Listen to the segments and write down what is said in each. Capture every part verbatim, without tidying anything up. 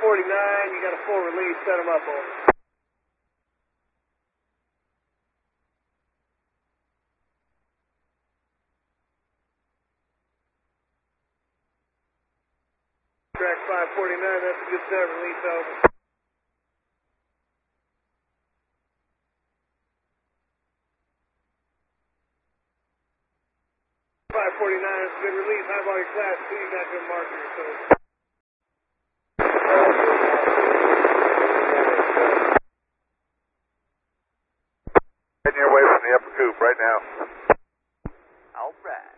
forty-nine, you got a full release, set them up over. Track five forty-nine, that's a good set, release over. five forty-nine, it's a good release, high volume class two, you got good marker, so. Heading your way from the upper coop right now. All right.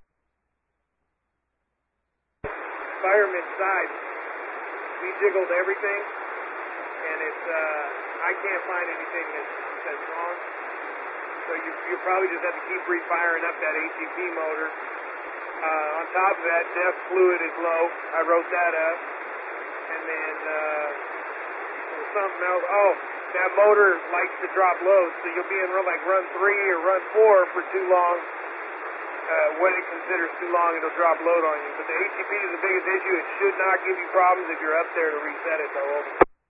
Fireman side, we jiggled everything, and it's, uh, I can't find anything that's, that's wrong. So you, you probably just have to keep refiring up that A T P motor. Uh, on top of that, depth fluid is low. I wrote that up. And then, uh, there was something else. Oh, that motor likes to drop loads, so you'll be in run, like run three or run four for too long. Uh, what it considers too long, it'll drop load on you. But the A T P is the biggest issue. It should not give you problems if you're up there to reset it, though.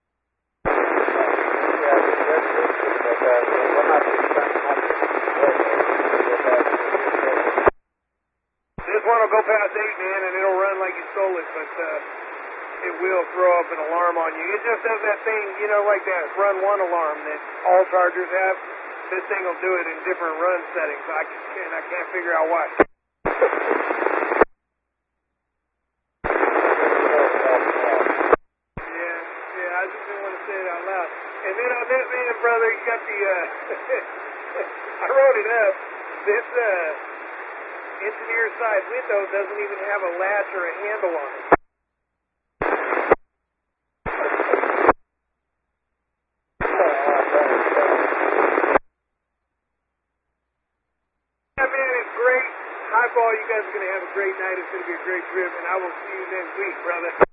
This one will go past eight, man, and it'll run like you stole it, but uh, it will throw up an alarm on you. It just does that thing, you know, like that run one alarm that all Chargers have. This thing will do it in different run settings. I can't, I can't figure out why. Yeah, yeah, I just didn't want to say it out loud. And then on that man, brother, you got the, uh, I wrote it up. This, uh, engineer side window doesn't even have a latch or a handle on it. Yeah, man, it's great. High ball, you guys are going to have a great night. It's going to be a great trip, and I will see you next week, brother.